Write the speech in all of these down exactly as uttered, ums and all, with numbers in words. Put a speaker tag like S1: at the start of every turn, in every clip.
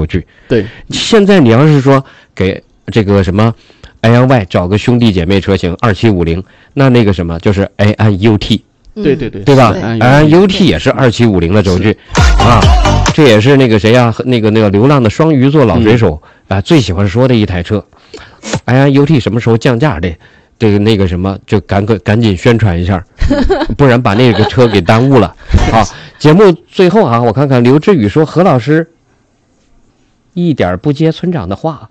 S1: 手续。
S2: 对，
S1: 现在你要是说给这个什么 A N Y 找个兄弟姐妹车型二七五零，那那个什么就是 A N U T。
S2: 对对对，
S1: 对吧 ？A N U T 也是二七五零的轴距啊，这也是那个谁呀、啊，那个那个流浪的双鱼座老水手、嗯、啊最喜欢说的一台车。A N U T 什么时候降价的？这个那个什么，就赶快赶紧宣传一下，不然把那个车给耽误了。好，节目最后啊，我看看刘志宇说何老师一点不接村长的话。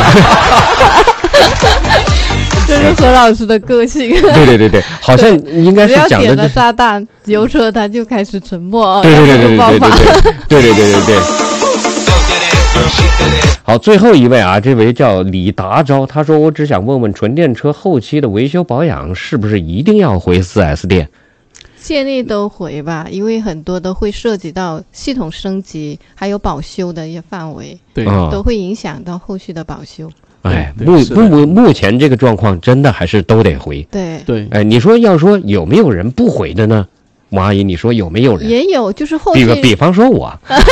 S3: 这是何老师的个性。
S1: 对对对对，好像应该是讲的、就是。
S3: 只要点了炸弹，油车他就开始沉默。
S1: 对对对对对对对对对对对对。好，最后一位啊，这位叫李达昭，他说我只想问问纯电车后期的维修保养是不是一定要回 四 S 店？
S3: 建议都回吧，因为很多都会涉及到系统升级还有保修的一些范围，
S2: 对，
S3: 都会影响到后续的保修。
S1: 哎，目目目前这个状况真的还是都得回。
S3: 对
S2: 对，
S1: 哎，你说要说有没有人不回的呢？王阿姨，你说有没有人？
S3: 也有，就是后期，
S1: 比比方说我，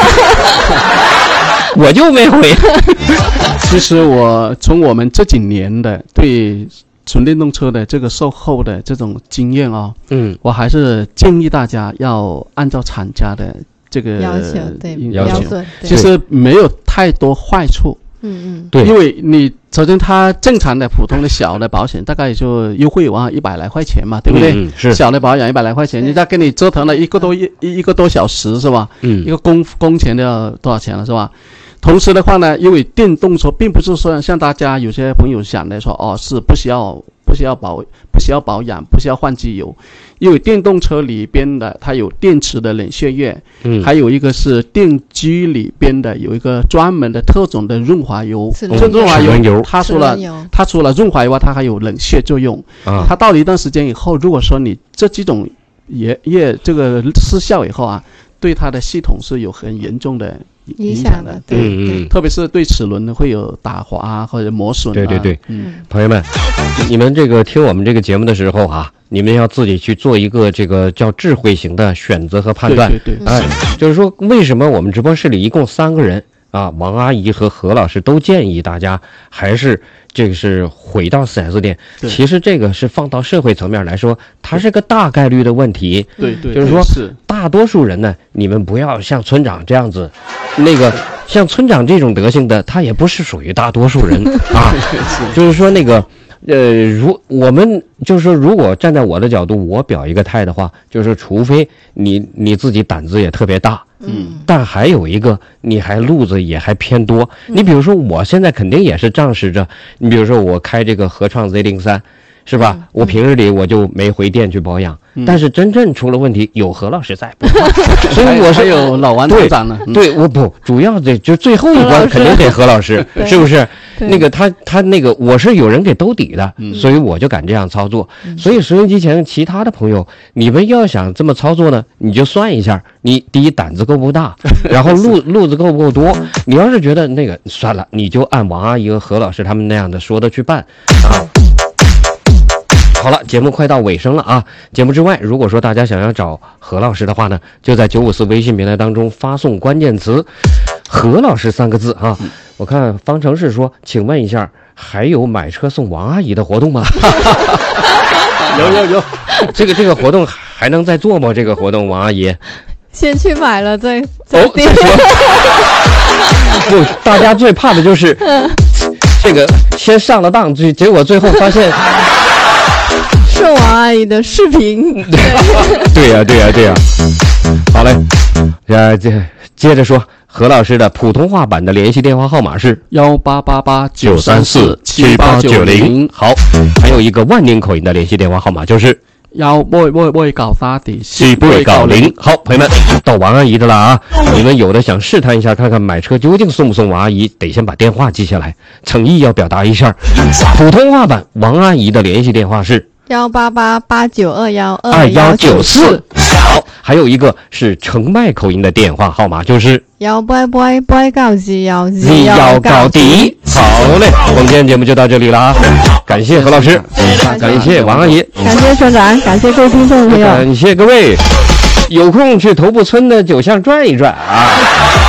S1: 我就没回。
S2: 其实我从我们这几年的对纯电动车的这个售后的这种经验啊、哦，
S1: 嗯，
S2: 我还是建议大家要按照厂家的这个
S3: 要求，对
S1: 要求，
S2: 其实没有太多坏处。
S3: 嗯嗯，
S1: 对，
S2: 因为你首先它正常的普通的小的保险大概也就优惠啊一百来块钱嘛，对不对？
S1: 嗯，是
S2: 小的保养一百来块钱，人家给你折腾了一个多一一个多小时是吧？
S1: 嗯，
S2: 一个工工钱都要多少钱了是吧？同时的话呢，因为电动车并不是说像大家有些朋友想的说哦是不需要不需要保不需要保养不需要换机油，因为电动车里边的它有电池的冷却液，
S1: 嗯，
S2: 还有一个是电机里边的有一个专门的特种的润滑油，这润滑油它除了它除了润滑以外，它还有冷却作用啊。它到了一段时间以后，如果说你这几种液液这个失效以后啊，对它的系统是有很严重的影响的，对，
S1: 嗯嗯，
S2: 特别是对齿轮会有打滑、啊、或者磨损、啊。
S1: 对对对，
S2: 嗯，
S1: 朋友们，你们这个听我们这个节目的时候啊，你们要自己去做一个这个叫智慧型的选择和判断。
S2: 对对对，
S1: 哎，就是说为什么我们直播室里一共三个人啊，王阿姨和何老师都建议大家还是这个是回到 四 S 店。其实这个是放到社会层面来说，它是个大概率的问题。
S2: 对对，
S1: 就是说大多数人呢，你们不要像村长这样子，那个像村长这种德行的，他也不是属于大多数人啊。就是说那个呃，如我们就是说，如果站在我的角度，我表一个态的话，就是除非你你自己胆子也特别大。
S2: 嗯，
S1: 但还有一个，你还路子也还偏多。你比如说，我现在肯定也是仗势着，你比如说我开这个合创 Z 零三，是吧？
S3: 嗯、
S1: 我平日里我就没回店去保养，
S2: 嗯、
S1: 但是真正出了问题，有何老师在，所以我是
S2: 有老王队长呢。
S1: 对，我不主要得就最后一关肯定得何老师，是不是？那个他他那个我是有人给兜底的，
S2: 嗯、
S1: 所以我就敢这样操作。嗯、所以收音机前其他的朋友，你们要想这么操作呢，你就算一下，你第一胆子够不大，然后路路子够不够多。你要是觉得那个算了，你就按王阿姨和何老师他们那样的说的去办啊。好了，节目快到尾声了啊！节目之外，如果说大家想要找何老师的话呢，就在九五四微信平台当中发送关键词“何老师”三个字啊。嗯、我看方程式说，请问一下，还有买车送王阿姨的活动吗？
S2: 有有有，
S1: 这个这个活动还能再做吗？这个活动，王阿姨，
S3: 先去买了再再订。
S1: 哦、不，大家最怕的就是这个先上了当，结结果最后发现。
S3: 是王阿姨的视频，
S1: 对呀、啊、对呀、啊、对呀、啊。好嘞，呃，接接着说，何老师的普通话版的联系电话号码是
S2: 幺八八八九三四
S1: 七八九零。好，还有一个万宁口音的联系电话号码就是
S2: 幺八八八九三
S1: 四八九零。好，朋友们，到王阿姨的了啊！你们有的想试探一下，看看买车究竟送不送王阿姨，得先把电话记下来，诚意要表达一下。普通话版王阿姨的联系电话是。
S3: 幺八八八九二幺
S1: 二幺九四。好，还有一个是澄迈口音的电话号码，就是
S3: 幺八八八九四幺
S1: 四幺九底。好嘞，我们今天节目就到这里了啊！感谢何老师，感谢王阿姨，
S3: 感谢村长，感谢各位听众朋友，
S1: 感谢各位，有空去头部村的酒巷转一转啊！